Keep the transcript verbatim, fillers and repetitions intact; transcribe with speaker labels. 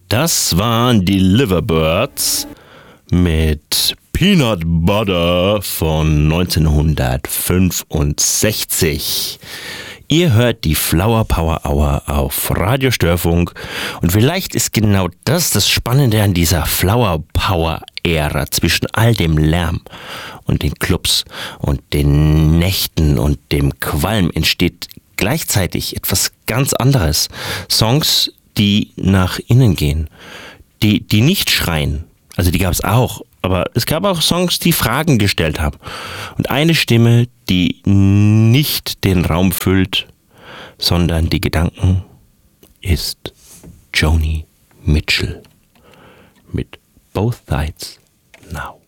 Speaker 1: Das waren die Liverbirds mit Peanut Butter von neunzehnhundertfünfundsechzig. Ihr hört die Flower Power Hour auf Radio Störfunk und vielleicht ist genau das das Spannende an dieser Flower Power Ära zwischen all dem Lärm und den Clubs und den Nächten und dem Qualm entsteht gleichzeitig etwas ganz anderes. Songs, die nach innen gehen, die, die nicht schreien. Also die gab es auch, aber es gab auch Songs, die Fragen gestellt haben. Und eine Stimme, die nicht den Raum füllt, sondern die Gedanken, ist Joni Mitchell mit Both Sides Now.